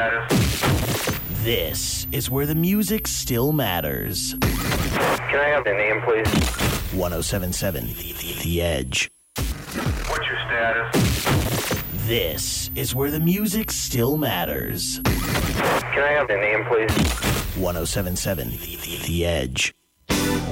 status? This is where the music still matters. Can I have the name, please? 1077 The Edge. What's your status? This is where the music still matters. Can I have the name, please? 1077 The Edge.